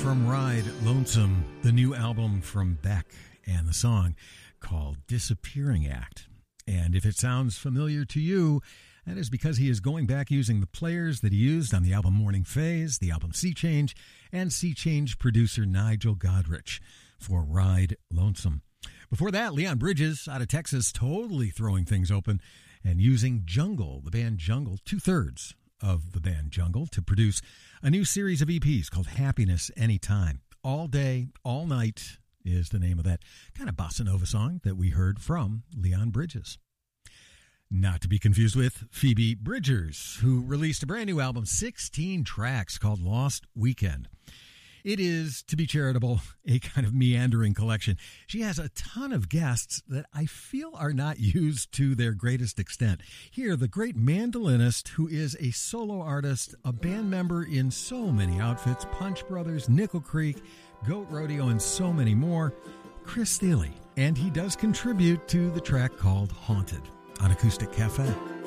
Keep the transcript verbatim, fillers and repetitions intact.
from Ride Lonesome, the new album from Beck, and the song called Disappearing Act. And if it sounds familiar to you, that is because he is going back using the players that he used on the album Morning Phase, the album Sea Change, and Sea Change producer Nigel Godrich for Ride Lonesome. Before that, Leon Bridges out of Texas, totally throwing things open and using Jungle, the band Jungle, two-thirds of the band Jungle, to produce a new series of E Ps called Happiness Anytime. All Day, All Night is the name of that kind of bossa nova song that we heard from Leon Bridges. Not to be confused with Phoebe Bridgers, who released a brand new album, sixteen tracks, called Lost Weekend. It is, to be charitable, a kind of meandering collection. She has a ton of guests that I feel are not used to their greatest extent. Here, the great mandolinist who is a solo artist, a band member in so many outfits, Punch Brothers, Nickel Creek, Goat Rodeo, and so many more, Chris Thile. And he does contribute to the track called Haunted on Acoustic Cafe.